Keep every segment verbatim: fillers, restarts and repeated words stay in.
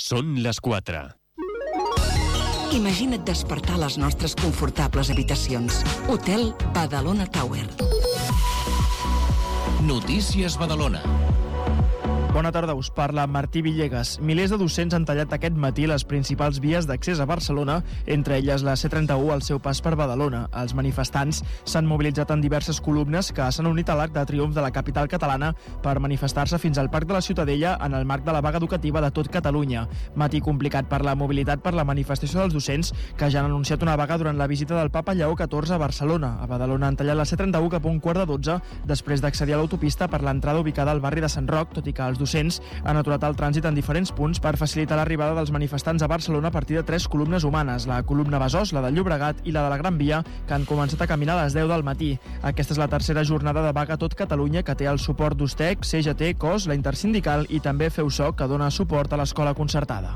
Són les quatre. Imagina't despertar a les nostres confortables habitacions. Hotel Badalona Tower. Notícies Badalona. Bona tarda, us parla Martí Villegas. Milers de docents han tallat aquest matí les principals vies d'accés a Barcelona, entre elles la C trenta-u al seu pas per Badalona. Els manifestants s'han mobilitzat en diverses columnes que s'han unit a l'Arc de Triomf de la capital catalana per manifestar-se fins al Parc de la Ciutadella en el marc de la vaga educativa de tot Catalunya. Matí complicat per la mobilitat per la manifestació dels docents, que ja han anunciat una vaga durant la visita del papa Lleó catorze a Barcelona. A Badalona han tallat la C trenta-u cap a un quart de dotze després d'accedir a l'autopista per l'entrada ubicada al barri de Sant Roc, tot i que els docents han aturat el trànsit en diferents punts per facilitar l'arribada dels manifestants a Barcelona a partir de tres columnes humanes, la columna Besòs, la del Llobregat i la de la Gran Via, que han començat a caminar a les deu del matí. Aquesta és la tercera jornada de vaga a tot Catalunya que té el suport d'Ustec, C G T, C O S, la Intersindical i també FEUSOC, que dona suport a l'escola concertada.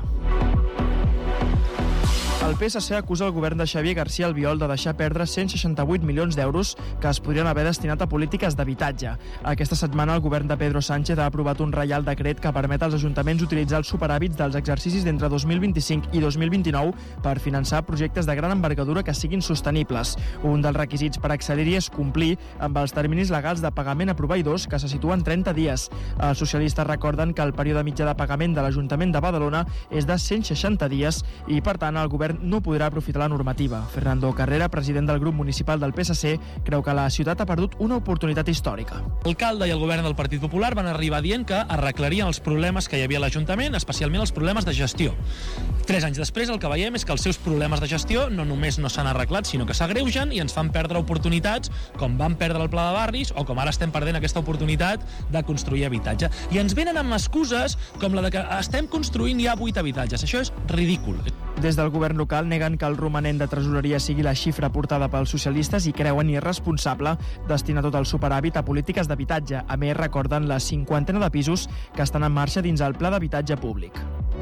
El P S C acusa el govern de Xavier García Albiol de deixar perdre cent seixanta-vuit milions d'euros que es podrien haver destinat a polítiques d'habitatge. Aquesta setmana el govern de Pedro Sánchez ha aprovat un reial decret que permet als ajuntaments utilitzar els superàvits dels exercicis d'entre dos mil vint-i-cinc i dos mil vint-i-nou per finançar projectes de gran envergadura que siguin sostenibles. Un dels requisits per accedir-hi és complir amb els terminis legals de pagament a proveïdors, que se situen trenta dies. Els socialistes recorden que el període mitjà de pagament de l'Ajuntament de Badalona és de cent seixanta dies i, per tant, el govern no podrà aprofitar la normativa. Fernando Carrera, president del grup municipal del P S C, creu que la ciutat ha perdut una oportunitat històrica. L'alcalde i el govern del Partit Popular van arribar dient que arreglarien els problemes que hi havia a l'Ajuntament, especialment els problemes de gestió. Tres anys després el que veiem és que els seus problemes de gestió no només no s'han arreglat, sinó que s'agreugen i ens fan perdre oportunitats, com vam perdre el pla de barris o com ara estem perdent aquesta oportunitat de construir habitatge. I ens venen amb excuses com la de que estem construint ja vuit habitatges. Això és ridícul. Des del govern local neguen que el romanent de tresoreria sigui la xifra portada pels socialistes i creuen irresponsable destinar tot el superàvit a polítiques d'habitatge. A més, recorden la cinquantena de pisos que estan en marxa dins el pla d'habitatge públic.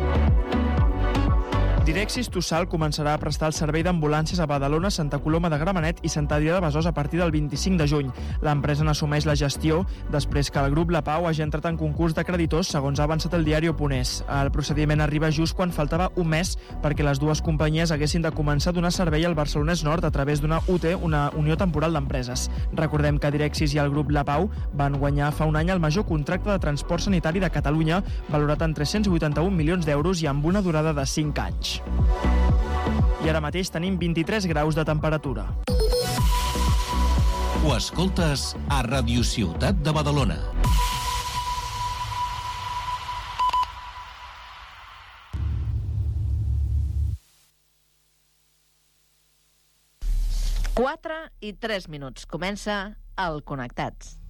Direxis Tossal començarà a prestar el servei d'ambulàncies a Badalona, Santa Coloma de Gramenet i Sant Adrià de Besòs a partir del vint-i-cinc de juny. L'empresa n'assumeix la gestió després que el grup La Pau hagi entrat en concurs de creditors, segons ha avançat el diari Oponés. El procediment arriba just quan faltava un mes perquè les dues companyies haguessin de començar a donar servei al Barcelonès Nord a través d'una U T, una Unió Temporal d'Empreses. Recordem que Direxis i el grup La Pau van guanyar fa un any el major contracte de transport sanitari de Catalunya, valorat en tres-cents vuitanta-un milions d'euros i amb una durada de cinc anys. I ara mateix tenim vint-i-tres graus de temperatura. Ho escoltes a Ràdio Ciutat de Badalona. quatre i tres minuts. Comença el Connectats.